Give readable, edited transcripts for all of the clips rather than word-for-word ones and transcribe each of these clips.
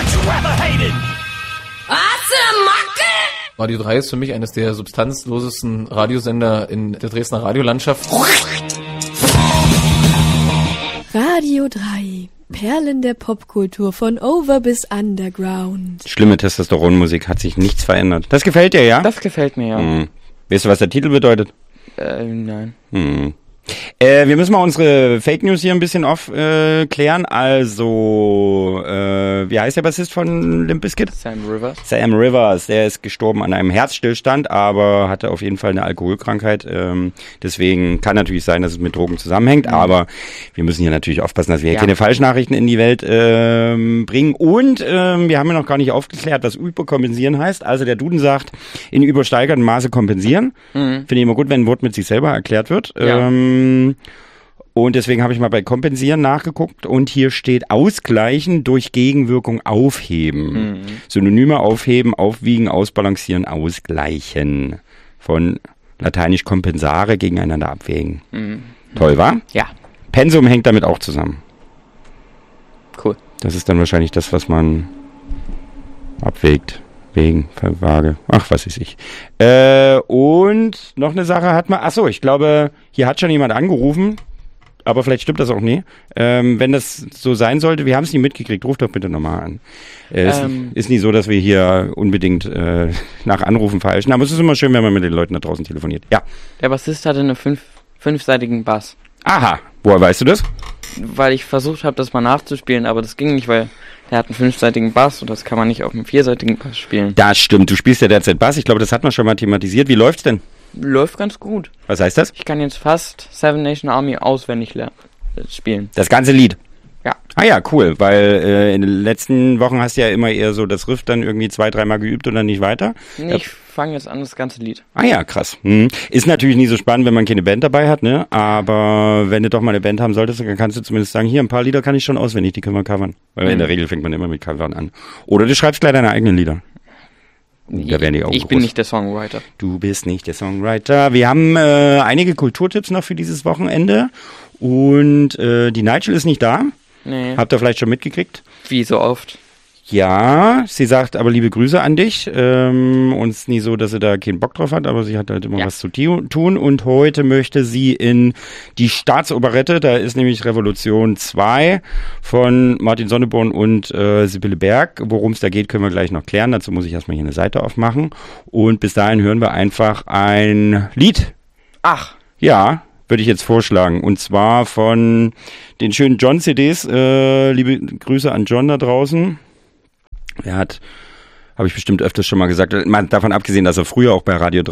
Radio 3 ist für mich eines der substanzlosesten Radiosender in der Dresdner Radiolandschaft. Radio 3. Perlen der Popkultur von Over bis Underground. Schlimme Testosteronmusik, hat sich nichts verändert. Das gefällt dir, ja? Das gefällt mir, ja. Weißt du, was der Titel bedeutet? Nein. Wir müssen mal unsere Fake News hier ein bisschen aufklären. Also, wie heißt der Bassist von Limp Bizkit? Sam Rivers. Sam Rivers, der ist gestorben an einem Herzstillstand, aber hatte auf jeden Fall eine Alkoholkrankheit. Deswegen kann natürlich sein, dass es mit Drogen zusammenhängt, aber wir müssen hier natürlich aufpassen, dass wir hier keine Falschnachrichten in die Welt bringen. Und wir haben ja noch gar nicht aufgeklärt, was überkompensieren heißt. Also der Duden sagt, in übersteigertem Maße kompensieren. Finde ich immer gut, wenn ein Wort mit sich selber erklärt wird. Ja. Und deswegen habe ich mal bei Kompensieren nachgeguckt und hier steht Ausgleichen durch Gegenwirkung aufheben. Synonyme aufheben, aufwiegen, ausbalancieren, ausgleichen. Von lateinisch compensare, gegeneinander abwägen. Toll, wa? Ja. Pensum hängt damit auch zusammen. Cool. Das ist dann wahrscheinlich das, was man abwägt. Wegen, Waage, ach, was weiß ich. Und noch eine Sache hat man, achso, ich glaube, hier hat schon jemand angerufen, aber vielleicht stimmt das auch nie. Wenn das so sein sollte, wir haben es nie mitgekriegt, ruft doch bitte nochmal an. Ist nie so, dass wir hier unbedingt nach Anrufen feilschen, aber es ist immer schön, wenn man mit den Leuten da draußen telefoniert. Ja. Der Bassist hatte einen fünfseitigen Bass. Aha, woher weißt du das? Weil ich versucht habe, das mal nachzuspielen, aber das ging nicht, weil der hat einen 5-seitigen Bass und das kann man nicht auf einem 4-seitigen Bass spielen. Das stimmt, du spielst ja derzeit Bass, ich glaube, das hat man schon mal thematisiert. Wie läuft's denn? Läuft ganz gut. Was heißt das? Ich kann jetzt fast Seven Nation Army auswendig spielen. Das ganze Lied? Ja. Ah ja, cool, weil in den letzten Wochen hast du ja immer eher so das Riff dann irgendwie 2-3 Mal geübt und dann nicht weiter. Nee, ich fange jetzt an, das ganze Lied. Ah ja, krass. Ist natürlich nie so spannend, wenn man keine Band dabei hat, ne? Aber wenn du doch mal eine Band haben solltest, dann kannst du zumindest sagen, hier, ein paar Lieder kann ich schon auswendig, die können wir covern. Weil in der Regel fängt man immer mit Covern an. Oder du schreibst gleich deine eigenen Lieder. Da werden die auch ich bin nicht der Songwriter. Du bist nicht der Songwriter. Wir haben einige Kulturtipps noch für dieses Wochenende. Und die Nigel ist nicht da. Nee. Habt ihr vielleicht schon mitgekriegt? Wie so oft. Ja, sie sagt aber liebe Grüße an dich. Und es ist nie so, dass sie da keinen Bock drauf hat, aber sie hat halt immer was zu tun. Und heute möchte sie in die Staatsoperette, da ist nämlich Revolution 2 von Martin Sonneborn und Sibylle Berg. Worum es da geht, können wir gleich noch klären. Dazu muss ich erstmal hier eine Seite aufmachen. Und bis dahin hören wir einfach ein Lied. Ach. Ja, würde ich jetzt vorschlagen. Und zwar von den schönen John-CDs. Liebe Grüße an John da draußen. Er hat, habe ich bestimmt öfters schon mal gesagt, davon abgesehen, dass er früher auch bei Radio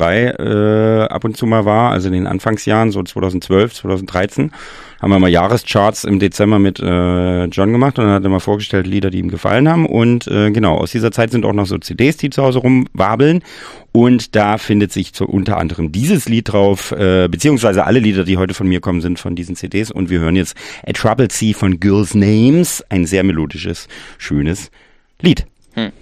3 ab und zu mal war, also in den Anfangsjahren, so 2012, 2013, haben wir mal Jahrescharts im Dezember mit John gemacht und dann hat er mal vorgestellt Lieder, die ihm gefallen haben. Und genau, aus dieser Zeit sind auch noch so CDs, die zu Hause rumwabeln. Und da findet sich unter anderem dieses Lied drauf, beziehungsweise alle Lieder, die heute von mir kommen, sind von diesen CDs. Und wir hören jetzt A Troubled Sea von Girls' Names, ein sehr melodisches, schönes Lied.